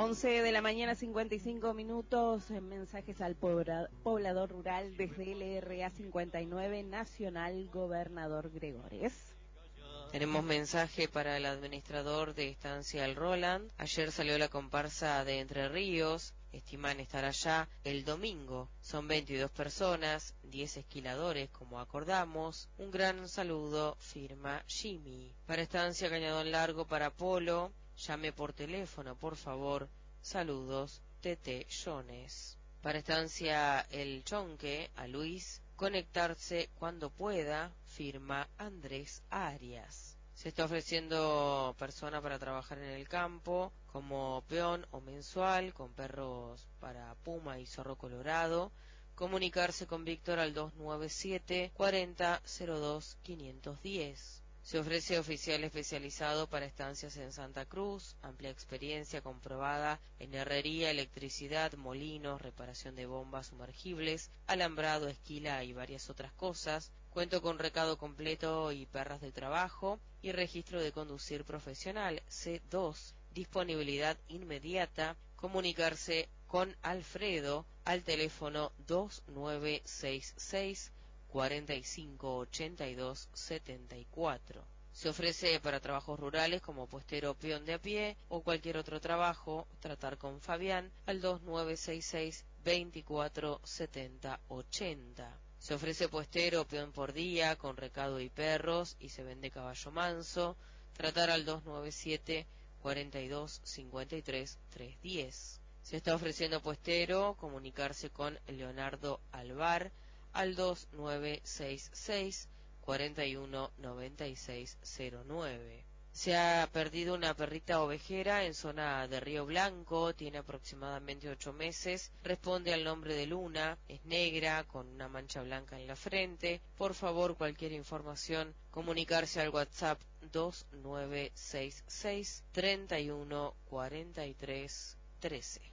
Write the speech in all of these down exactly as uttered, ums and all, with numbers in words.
once de la mañana, cincuenta y cinco minutos, mensajes al poblador rural desde L R A cincuenta y nueve, Nacional Gobernador Gregores. Tenemos mensaje para el administrador de Estancia El Roland. Ayer salió la comparsa de Entre Ríos, estiman estar allá el domingo. Son veintidós personas, diez esquiladores como acordamos. Un gran saludo, firma Jimmy. Para Estancia Cañadón Largo, para Polo, llame por teléfono, por favor. Saludos, Tete Jones. Para Estancia El Chonque, a Luis, conectarse cuando pueda, firma Andrés Arias. Se está ofreciendo persona para trabajar en el campo, como peón o mensual, con perros para puma y zorro colorado. Comunicarse con Víctor al dos nueve siete, cuarenta, cero dos, quinientos diez. Se ofrece oficial especializado para estancias en Santa Cruz, amplia experiencia comprobada en herrería, electricidad, molinos, reparación de bombas sumergibles, alambrado, esquila y varias otras cosas. Cuento con recado completo y perras de trabajo y registro de conducir profesional C dos. Disponibilidad inmediata. Comunicarse con Alfredo al teléfono dos nueve seis seis, cuarenta y cinco, ochenta y dos, setenta y cuatro. Se ofrece para trabajos rurales como puestero o peón de a pie o cualquier otro trabajo. Tratar con Fabián al dos nueve seis seis, veinticuatro, setenta, ochenta. Se ofrece puestero o peón por día con recado y perros y se vende caballo manso. Tratar al dos nueve siete, cuarenta y dos, cincuenta y tres, trescientos diez. Se está ofreciendo puestero. Comunicarse con Leonardo Alvar al dos nueve seis seis, cuarenta y uno, noventa y seis, cero nueve. Se ha perdido una perrita ovejera en zona de Río Blanco, tiene aproximadamente ocho meses, responde al nombre de Luna, es negra, con una mancha blanca en la frente. Por favor, cualquier información, comunicarse al WhatsApp dos nueve seis seis, treinta y uno, cuarenta y tres, trece.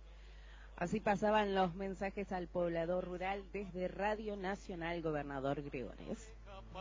Así pasaban los mensajes al poblador rural desde Radio Nacional Gobernador Gregores.